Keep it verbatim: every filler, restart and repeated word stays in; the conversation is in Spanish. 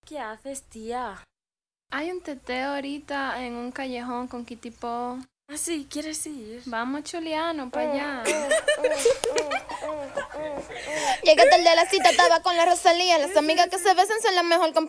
¿Qué haces, tía? Hay un teteo ahorita en un callejón con Kitipo. Ah, sí, ¿quieres ir? Vamos, Chuliano, para allá. Llegué tarde a la cita, estaba con la Rosalía. Las amigas que se besan son la mejor compañía.